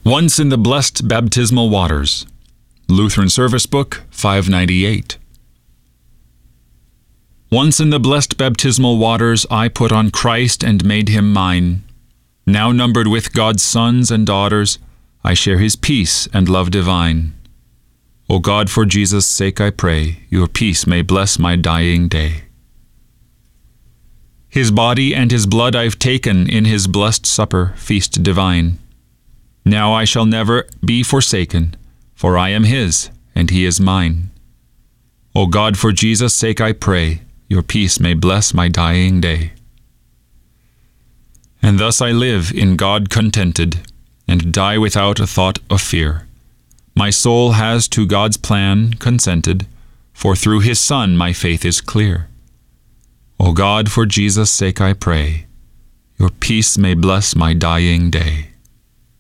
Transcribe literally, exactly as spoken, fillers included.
Once in the Blessed Baptismal Waters. Lutheran Service Book, five ninety-eight. Once in the blessed baptismal waters I put on Christ and made him mine. Now numbered with God's sons and daughters, I share his peace and love divine. O God, for Jesus' sake I pray, your peace may bless my dying day. His body and his blood I've taken in his blessed supper, feast divine. Now I shall never be forsaken, for I am his, and he is mine. O God, for Jesus' sake I pray, your peace may bless my dying day. And thus I live in God contented, and die without a thought of fear. My soul has to God's plan consented, for through his Son my faith is clear. O God, for Jesus' sake I pray, your peace may bless my dying day.